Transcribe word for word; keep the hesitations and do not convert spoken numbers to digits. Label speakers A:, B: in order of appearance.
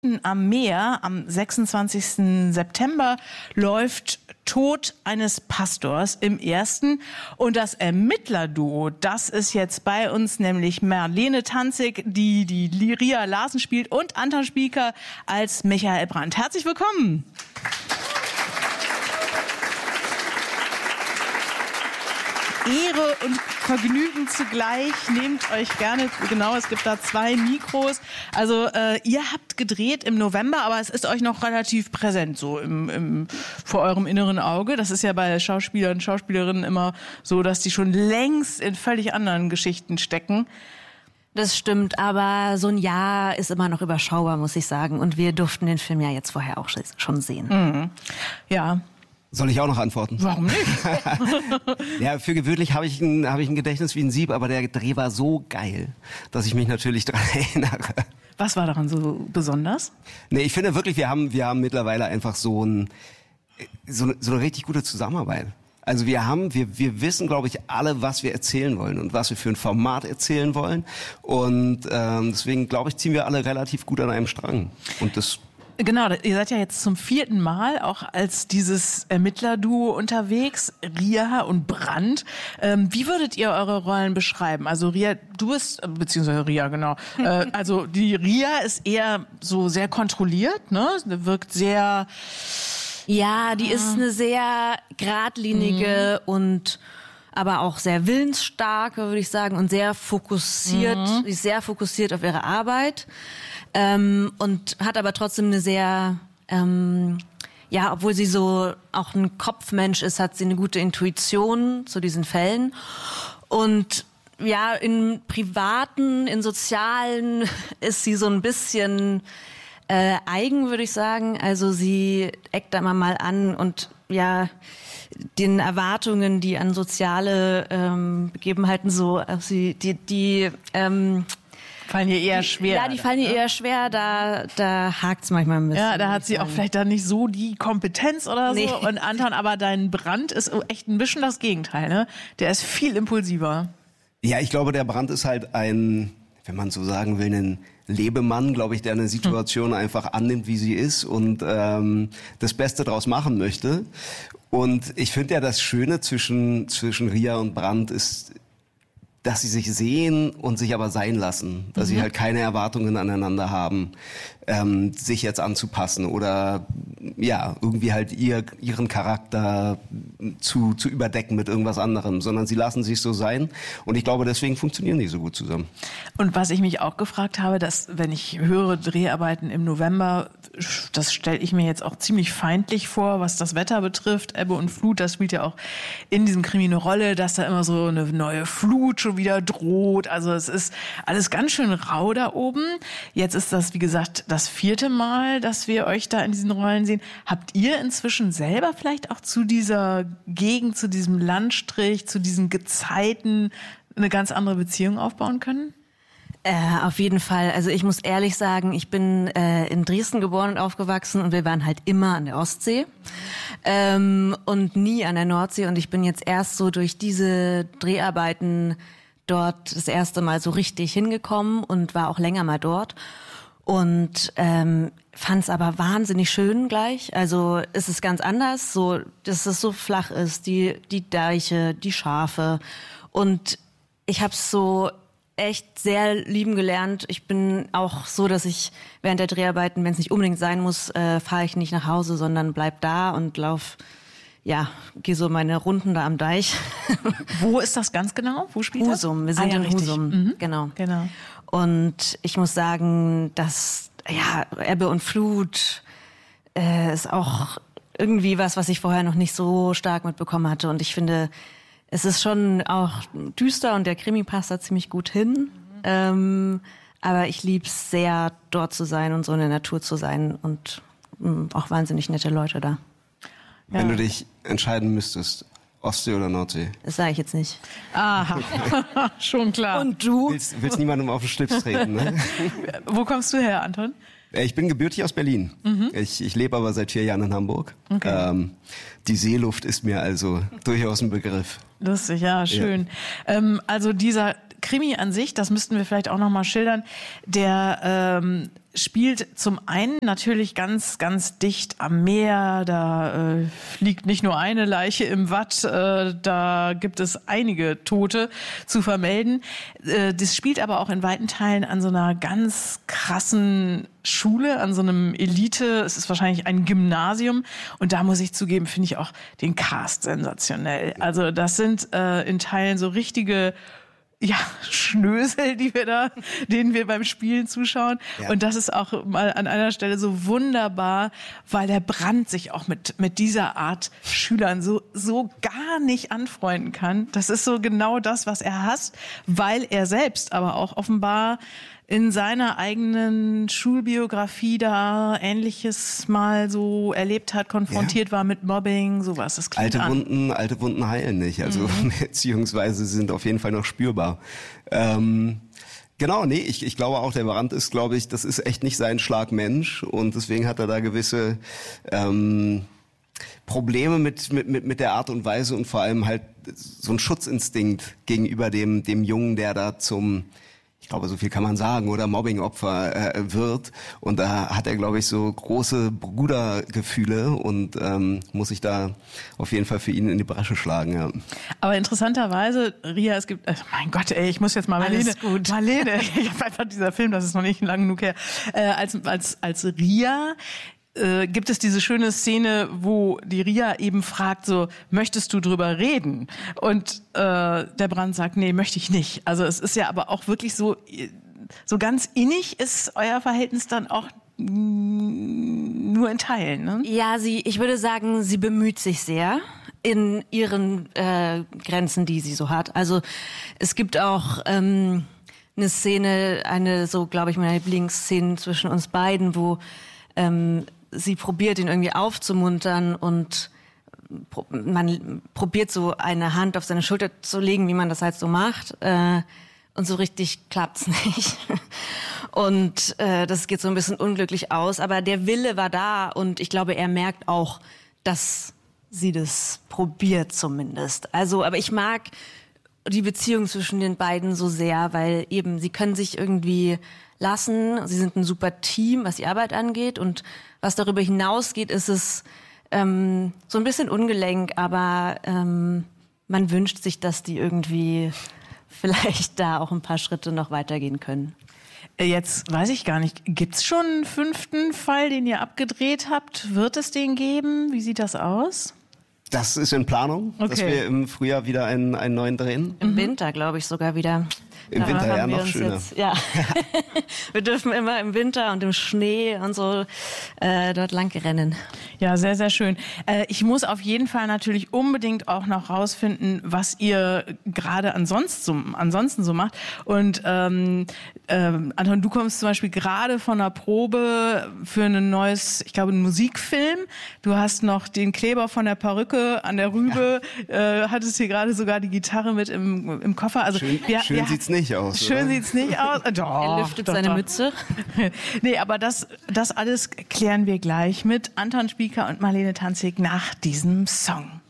A: am Meer am sechsundzwanzigsten September läuft Tod eines Pastors im Ersten. Und das Ermittlerduo, das ist jetzt bei uns, nämlich Marlene Tanzig, die die Ria Larsen spielt, und Anton Spieker als Michael Brandt. Herzlich willkommen. Ehre und Vergnügen zugleich. Nehmt euch gerne, genau, es gibt da zwei Mikros. Also äh, ihr habt gedreht im November, aber es ist euch noch relativ präsent so im, im, vor eurem inneren Auge. Das ist ja bei Schauspielern und Schauspielerinnen immer so, dass die schon längst in völlig anderen Geschichten stecken.
B: Das stimmt, aber so ein Jahr ist immer noch überschaubar, muss ich sagen. Und wir durften den Film ja jetzt vorher auch schon sehen.
A: Mhm. Ja.
C: Soll ich auch noch antworten?
A: Warum nicht?
C: Ja, für gewöhnlich habe ich, ein, hab ich ein Gedächtnis wie ein Sieb, aber der Dreh war so geil, dass ich mich natürlich daran erinnere.
A: Was war daran so besonders?
C: Nee, ich finde wirklich, wir haben, wir haben mittlerweile einfach so, ein, so, so eine richtig gute Zusammenarbeit. Also wir haben, wir, wir wissen, glaube ich, alle, was wir erzählen wollen und was wir für ein Format erzählen wollen. Und ähm, deswegen, glaube ich, ziehen wir alle relativ gut an einem Strang. Und das
A: Genau, ihr seid ja jetzt zum vierten Mal auch als dieses Ermittlerduo unterwegs, Ria und Brandt. Ähm, wie würdet ihr eure Rollen beschreiben? Also Ria, du bist, beziehungsweise Ria, genau. Äh, also die Ria ist eher so sehr kontrolliert, ne? Wirkt sehr...
B: Ja, die ist eine sehr geradlinige mhm. und aber auch sehr willensstarke, würde ich sagen, und sehr fokussiert. Mhm. Sie ist sehr fokussiert auf ihre Arbeit. Ähm, und hat aber trotzdem eine sehr, ähm, ja, obwohl sie so auch ein Kopfmensch ist, hat sie eine gute Intuition zu diesen Fällen. Und ja, in privaten, in sozialen ist sie so ein bisschen äh, eigen, würde ich sagen. Also sie eckt da immer mal an und ja, den Erwartungen, die an soziale ähm, Begebenheiten so, also sie, die, die, ähm,
A: fallen ihr eher schwer.
B: Ja, die fallen ihr eher schwer, da, da hakt's manchmal ein bisschen.
A: Ja, da hat sie auch vielleicht dann nicht so die Kompetenz oder so. Nee. Und Anton, aber dein Brandt ist echt ein bisschen das Gegenteil, ne? Der ist viel impulsiver.
C: Ja, ich glaube, der Brandt ist halt ein, wenn man so sagen will, ein Lebemann, glaube ich, der eine Situation hm. einfach annimmt, wie sie ist und ähm, das Beste draus machen möchte. Und ich finde ja, das Schöne zwischen, zwischen Ria und Brandt ist, dass sie sich sehen und sich aber sein lassen, dass mhm. sie halt keine Erwartungen aneinander haben, ähm, sich jetzt anzupassen oder ja irgendwie halt ihr ihren Charakter zu zu überdecken mit irgendwas anderem, sondern sie lassen sich so sein und ich glaube, deswegen funktionieren die so gut zusammen.
A: Und was ich mich auch gefragt habe, dass wenn ich höre Dreharbeiten im November, das stelle ich mir jetzt auch ziemlich feindlich vor, was das Wetter betrifft, Ebbe und Flut, das spielt ja auch in diesem Krimi eine Rolle, dass da immer so eine neue Flut schon wieder droht. Also es ist alles ganz schön rau da oben. Jetzt ist das, wie gesagt, das vierte Mal, dass wir euch da in diesen Rollen sehen. Habt ihr inzwischen selber vielleicht auch zu dieser Gegend, zu diesem Landstrich, zu diesen Gezeiten eine ganz andere Beziehung aufbauen können?
B: Äh, auf jeden Fall. Also ich muss ehrlich sagen, ich bin äh, in Dresden geboren und aufgewachsen und wir waren halt immer an der Ostsee ähm, und nie an der Nordsee. Und ich bin jetzt erst so durch diese Dreharbeiten dort das erste Mal so richtig hingekommen und war auch länger mal dort. Und ähm, fand es aber wahnsinnig schön gleich. Also es ist ganz anders, so dass es so flach ist, die die Deiche, die Schafe. Und ich habe es so echt sehr lieben gelernt. Ich bin auch so, dass ich während der Dreharbeiten, wenn es nicht unbedingt sein muss, äh, fahre ich nicht nach Hause, sondern bleib da und lauf, ja, gehe so meine Runden da am Deich.
A: Wo ist das ganz genau? Wo spielt das?
B: Husum, wir sind ah, ja, in richtig. Husum, mhm. genau.
A: genau.
B: Und ich muss sagen, dass ja Ebbe und Flut äh, ist auch irgendwie was, was ich vorher noch nicht so stark mitbekommen hatte. Und ich finde, es ist schon auch düster und der Krimi passt da ziemlich gut hin. Mhm. Ähm, aber ich lieb's sehr, dort zu sein und so in der Natur zu sein und mh, auch wahnsinnig nette Leute da.
C: Wenn
A: ja.
C: du dich entscheiden müsstest, Ostsee oder Nordsee?
B: Das sage ich jetzt nicht.
A: Aha, schon klar.
B: Und du?
C: Willst, willst niemandem auf den Schlips treten, ne?
A: Wo kommst du her, Anton?
C: Ich bin gebürtig aus Berlin. Mhm. Ich, ich lebe aber seit vier Jahren in Hamburg. Okay. Ähm, die Seeluft ist mir also durchaus ein Begriff.
A: Lustig, ja, schön. Ja. Ähm, also dieser Krimi an sich, das müssten wir vielleicht auch nochmal schildern, der ähm, spielt zum einen natürlich ganz, ganz dicht am Meer. Da äh, liegt nicht nur eine Leiche im Watt, äh, da gibt es einige Tote zu vermelden. Äh, das spielt aber auch in weiten Teilen an so einer ganz krassen Schule, an so einem Elite, es ist wahrscheinlich ein Gymnasium. Und da muss ich zugeben, finde ich auch den Cast sensationell. Also das sind äh, in Teilen so richtige ja, Schnösel, die wir da, denen wir beim Spielen zuschauen. Ja. Und das ist auch mal an einer Stelle so wunderbar, weil der Brandt sich auch mit, mit dieser Art Schülern so, so gar nicht anfreunden kann. Das ist so genau das, was er hasst, weil er selbst aber auch offenbar in seiner eigenen Schulbiografie da Ähnliches mal so erlebt hat, konfrontiert ja. war mit Mobbing, sowas. Das klingt
C: alte
A: an.
C: Wunden, alte Wunden heilen nicht, also mhm. beziehungsweise sind auf jeden Fall noch spürbar. Ähm, genau, nee, ich, ich glaube auch, der Brandt ist, glaube ich, das ist echt nicht sein Schlagmensch und deswegen hat er da gewisse ähm, Probleme mit, mit, mit, mit der Art und Weise und vor allem halt so ein Schutzinstinkt gegenüber dem, dem Jungen, der da zum ich glaube, so viel kann man sagen, oder Mobbingopfer äh, wird. Und da hat er, glaube ich, so große Brudergefühle und ähm, muss sich da auf jeden Fall für ihn in die Bresche schlagen. Ja.
A: Aber interessanterweise, Ria, es gibt, äh, mein Gott, ey, ich muss jetzt mal Marlene,
B: gut.
A: Marlene, ich habe einfach dieser Film, das ist noch nicht lang genug her, äh, als, als, als Ria Äh, gibt es diese schöne Szene, wo die Ria eben fragt, so, möchtest du drüber reden? Und äh, der Brandt sagt, nee, möchte ich nicht. Also es ist ja aber auch wirklich so, so ganz innig ist euer Verhältnis dann auch nur in Teilen, ne?
B: Ja, sie, ich würde sagen, sie bemüht sich sehr in ihren äh, Grenzen, die sie so hat. Also es gibt auch ähm, eine Szene, eine so, glaube ich, meine Lieblingsszene zwischen uns beiden, wo ähm, sie probiert, ihn irgendwie aufzumuntern und pro- man probiert so eine Hand auf seine Schulter zu legen, wie man das halt so macht. Äh, und so richtig klappt's nicht. Und äh, das geht so ein bisschen unglücklich aus. Aber der Wille war da und ich glaube, er merkt auch, dass sie das probiert zumindest. Also, aber ich mag die Beziehung zwischen den beiden so sehr, weil eben sie können sich irgendwie lassen. Sie sind ein super Team, was die Arbeit angeht. Und was darüber hinausgeht, ist es ähm, so ein bisschen ungelenk, aber ähm, man wünscht sich, dass die irgendwie vielleicht da auch ein paar Schritte noch weitergehen können.
A: Jetzt weiß ich gar nicht, gibt's schon einen fünften Fall, den ihr abgedreht habt? Wird es den geben? Wie sieht das aus?
C: Das ist in Planung,
A: okay.
C: dass wir im Frühjahr wieder einen, einen neuen drehen.
B: Im mhm. Winter, glaube ich, sogar wieder.
C: Im
B: Da
C: Winter, ja,
B: haben wir
C: noch
B: uns
C: schöner.
B: Jetzt, ja. Wir dürfen immer im Winter und im Schnee und so äh, dort lang rennen.
A: Ja, sehr, sehr schön. Äh, ich muss auf jeden Fall natürlich unbedingt auch noch rausfinden, was ihr gerade ansonsten so, ansonsten so macht. Und ähm, ähm, Anton, du kommst zum Beispiel gerade von einer Probe für ein neues, ich glaube, einen Musikfilm. Du hast noch den Kleber von der Perücke an der Rübe, ja. äh, hattest hier gerade sogar die Gitarre mit im, im Koffer. Also
C: schön
A: ja,
C: schön
A: ja,
C: sieht's nicht aus.
A: Schön
C: oder?
A: sieht's nicht aus. Doch,
B: er lüftet
A: doch,
B: seine
A: doch.
B: Mütze.
A: Nee, aber das, das alles klären wir gleich mit Anton Spieker und Marlene Tanzig nach diesem Song.